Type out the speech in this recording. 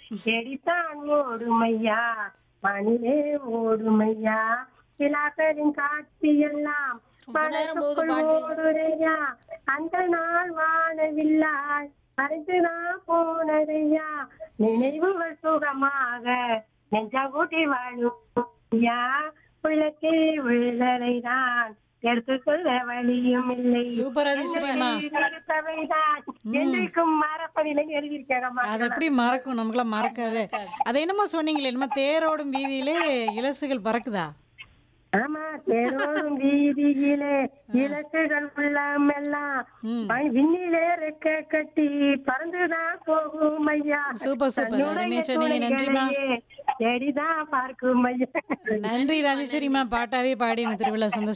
செடித்தான் ஓடுமையா மணிலே ஓடுமையா விழாக்களின் காட்சி எல்லாம் ரொம்ப நேரம் போகுது மனசுக்குள் பாட்டு. ஓடுறையா அந்த நாள் வாழவில்லாய் மறைந்து நான் போனதையா நினைவுகள் சுகமாக நெஞ்சங்கூட்டி வாழும் உள்ளக்கே உள்ளதைதான் எடுத்துக்கொள்ள வழியும் இல்லை சூப்பர் ராஜேஸ்வரிம்மா. தவைதான் என்றைக்கும் மரப்பணியில எழுதியிருக்கேன் அது எப்படி மறக்கும்? நமக்கெல்லாம் மறக்காது. அது என்னமோ சொன்னீங்களே, என்னமோ தேரோடும் வீதியிலே இலசுகள் பறக்குதா? ஆமா தேரோடும் வீதியிலே இலக்குகள் உள்ளம் எல்லாம் ம். விண்ணிலே ரெக்க கட்டி பறந்துதான் போகும் ஐயா சூப்பர் சூப்பர். அருமையா சொன்னீங்க. நன்றிம்மா. செடிதான் பார்க்கும் ஐயா நன்றி ராஜேஸ்வரிம்மா. பாட்டாவே பாடி உங்க திருவிழா சந்தோஷம்